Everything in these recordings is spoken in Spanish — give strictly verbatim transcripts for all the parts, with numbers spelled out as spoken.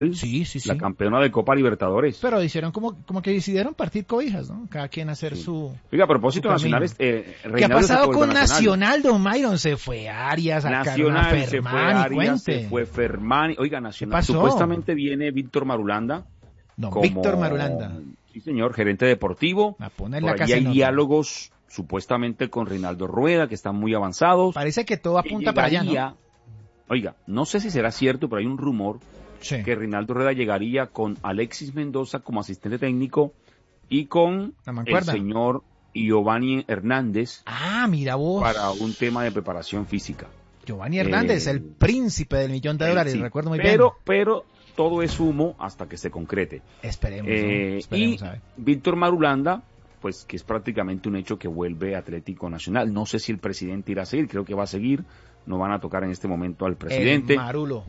Sí, sí, sí. La campeona de Copa Libertadores. Pero hicieron como, como que decidieron partir cobijas, ¿no? Cada quien hacer sí. su. Oiga, a propósito de Nacional, eh, ¿qué ha pasado con Nacional? Nacional, don Myron? Se fue Arias, sacaron a Fermán, se fue Arias, se fue Fermán. Oiga, Nacional, supuestamente viene Víctor Marulanda. No, como, Víctor Marulanda. Sí, señor, gerente deportivo. A poner la Por allí hay diálogos supuestamente con Reinaldo Rueda, que están muy avanzados. Parece que todo apunta para allá, ¿no? Oiga, no sé si será cierto, pero hay un rumor sí. que Reinaldo Rueda llegaría con Alexis Mendoza como asistente técnico y con el señor Giovanni Hernández. Ah, mira vos. Para un tema de preparación física. Giovanni Hernández, eh, el príncipe del millón de dólares, sí, recuerdo muy pero, bien. Pero todo es humo hasta que se concrete. Esperemos. Eh, ¿no? Esperemos y Víctor Marulanda, pues que es prácticamente un hecho que vuelve Atlético Nacional. No sé si el presidente irá a seguir, creo que va a seguir. No van a tocar en este momento al presidente. El Marulo.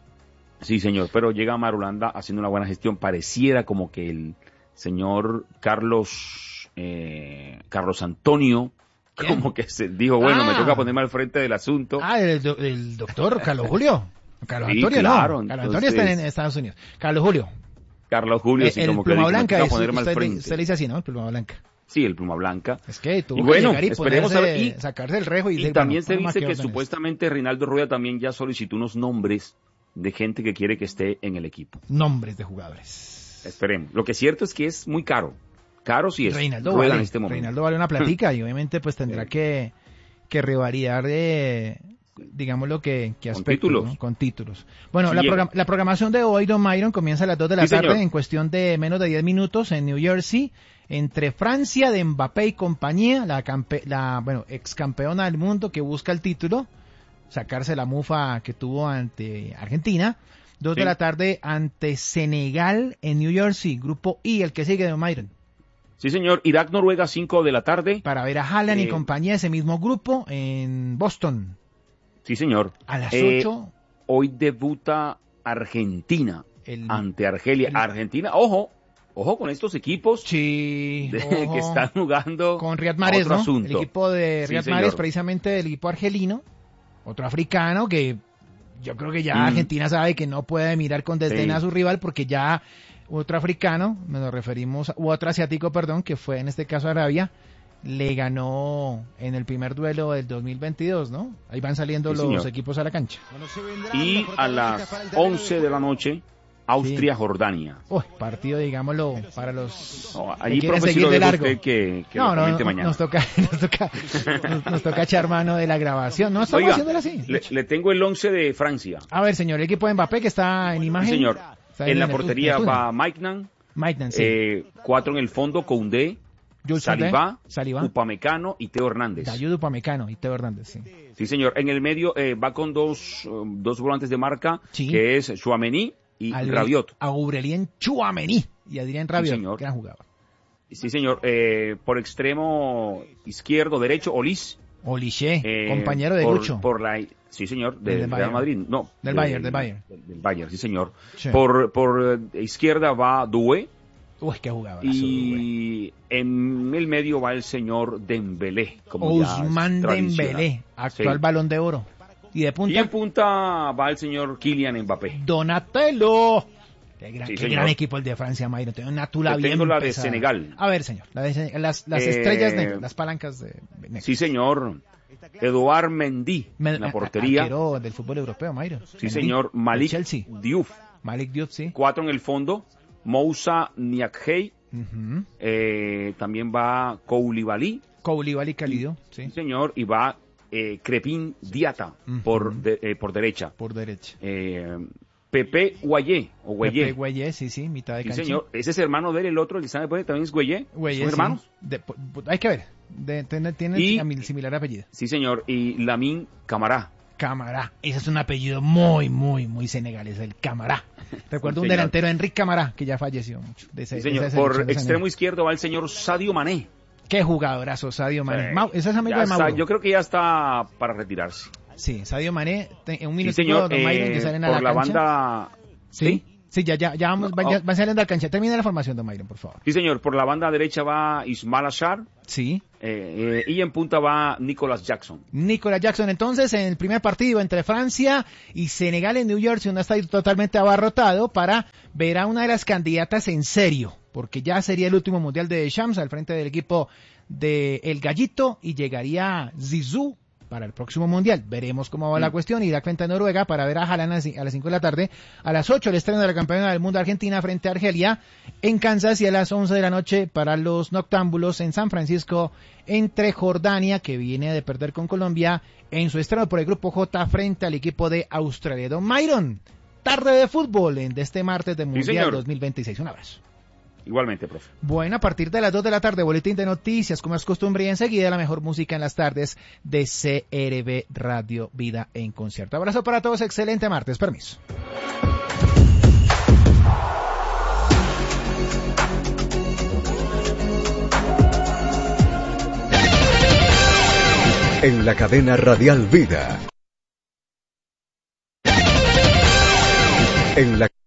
Sí, señor, pero llega Marulanda haciendo una buena gestión. Pareciera como que el señor Carlos eh, Carlos Antonio, ¿quién? Como que se dijo, bueno, ah. me toca ponerme al frente del asunto. Ah, el, do, el doctor Carlos Julio. Carlos sí, Antonio claro, no. Carlos Antonio está en Estados Unidos. Carlos Julio. Carlos Julio, sí, el, como el pluma que blanca, me es, ponerme usted, al frente. Usted le dice así, ¿no? El pluma blanca. Sí, el pluma blanca. Es que tuvo y que bueno, llegar y esperemos ponerse, a ver. Y, sacarse el rejo y, y decir, también bueno, se dice que, que supuestamente Reinaldo Rueda también ya solicitó unos nombres de gente que quiere que esté en el equipo. Nombres de jugadores. Esperemos. Lo que es cierto es que es muy caro. Caro sí es. Reinaldo Rueda vale, en este momento. Reinaldo vale una platica y obviamente pues tendrá que, que rivalizar de, digamos lo que, que aspectos, con títulos. ¿no? Con títulos. Bueno, sí, la, program la programación de hoy, don Myron, comienza a las dos de la sí, tarde señor. en cuestión de menos de diez minutos en New Jersey, entre Francia de Mbappé y compañía, la, campe la bueno, ex campeona del mundo que busca el título, sacarse la mufa que tuvo ante Argentina. Dos sí. de la tarde ante Senegal en New Jersey, grupo I, el que sigue de Myron. Sí, señor. Irak-Noruega, cinco de la tarde. Para ver a Haaland eh, y compañía, ese mismo grupo, en Boston. Sí, señor. A las eh, ocho. Hoy debuta Argentina el, ante Argelia. El, Argentina, ojo, ojo con estos equipos sí, de, que están jugando con Riyad Mahrez, ¿no? Asunto. El equipo de Riyad sí, Mahrez, precisamente del equipo argelino, otro africano que yo creo que ya mm. Argentina sabe que no puede mirar con desdén sí. a su rival porque ya otro africano, nos referimos, u otro asiático, perdón, que fue en este caso Arabia, le ganó en el primer duelo del dos mil veintidós, ¿no? Ahí van saliendo sí, los señor. equipos a la cancha. Y a las once de la noche, Austria-Jordania. Sí. Uy, partido, digámoslo, para los no, allí que quieren seguir de largo. Que, que no, no, no mañana. Nos toca, nos toca, nos, nos toca echar mano de la grabación. No estamos Oiga, haciéndolo así. Le, le tengo el once de Francia. A ver, señor, el equipo de Mbappé que está en imagen. Sí, señor. En, en la portería el, va Maignan. Maignan, sí. Eh, cuatro en el fondo, Koundé. Saliba, Saliba, Upamecano y Teo Hernández. Dayud, Upamecano y Teo Hernández, sí. Sí, señor. En el medio eh, va con dos, um, dos volantes de marca, sí. que es Tchouaméni y Al Rabiot. Aurelien Tchouaméni y Adrien Rabiot, sí, señor. gran jugador. Sí, señor. Eh, por extremo izquierdo, derecho, Olis. Oliché, eh, compañero de por, Lucho. Por la, sí, señor, del, del Real Madrid. No, del Bayern, del Bayern. Del, del Bayern, sí, señor. Sí. Por, por izquierda va Doué. Uy, qué jugador. Y en el medio va el señor Dembélé. Como Ousmane Dembélé, actual sí. Balón de Oro. Y de punta. Y en punta va el señor Kylian Mbappé. Donatello. Qué gran, sí, qué gran equipo el de Francia, Mayro. Tengo una tula bien tengo la pesada. de Senegal. A ver, señor. La de, las las eh, estrellas negras, las palancas de negras. Sí, señor. Eduard Mendy en la portería. Arquero del fútbol europeo, Mayro. Sí, Mendy, señor. Malik Diouf. Malik Diouf, sí. Cuatro en el fondo. Moussa Niakhey, uh-huh. eh, también va Koulibaly. Koulibaly Calido, sí. Sí, señor, y va eh, Crepin Diata uh-huh. por, de, eh, por derecha. Por derecha. Eh, Pepe Guayé, o Guayé. Pepe Guayé, sí, sí, mitad de sí, cancha. Sí, señor, ese es hermano de él, el otro, el Isabel también es Guayé. Guayé, ¿Son sí. hermanos? De, hay que ver, de, tiene, tiene y, similar apellido. Sí, señor, y Lamine Camara. Camará, ese es un apellido muy, muy, muy senegalés, el Camará. Recuerdo sí, un delantero, Enrique Camará, que ya falleció mucho. De ese, sí, señor. De por extremo izquierdo va el señor Sadio Mané. Qué jugadorazo, Sadio Mané. Sí. Mau, ese es amigo de Mauro. Está, yo creo que ya está para retirarse. Sí, Sadio Mané, en un minuto sí, señor, Don Mayron, que eh, salen a por la, la cancha. banda... Sí, Sí, ya, ya, ya vamos, va, ya, va saliendo al cancha. Termina la formación, don Myron, por favor. Sí, señor. Por la banda derecha va Ismail Assar. Sí. Eh, eh, y en punta va Nicolas Jackson. Nicolas Jackson. Entonces, en el primer partido entre Francia y Senegal en New Jersey, un estadio totalmente abarrotado para ver a una de las candidatas en serio, porque ya sería el último mundial de Deschamps al frente del equipo de El Gallito y llegaría Zizou para el próximo mundial. Veremos cómo va mm. la cuestión. Irá frente a Noruega para ver a Haaland a las cinco de la tarde. A las ocho el estreno de la campeona del mundo Argentina frente a Argelia en Kansas, y a las once de la noche para los noctámbulos en San Francisco entre Jordania, que viene de perder con Colombia en su estreno por el grupo J frente al equipo de Australia. Don Myron, tarde de fútbol en de este martes de Mundial sí, dos mil veintiséis. Un abrazo. Igualmente, profe. Bueno, a partir de las dos de la tarde, boletín de noticias, como es costumbre, y enseguida la mejor música en las tardes de C R V Radio Vida en Concierto. Abrazo para todos, excelente martes, permiso. En la cadena radial Vida. En la